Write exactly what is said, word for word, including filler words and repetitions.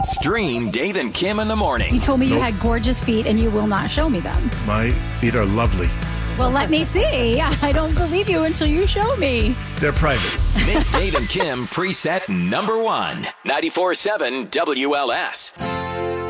Stream Dave and Kim in the morning. You told me you Nope. had gorgeous feet and you will not show me them. My feet are lovely. Well, let me see. I don't believe you until you show me. They're private. Make Dave and Kim preset number one. ninety-four point seven W L S.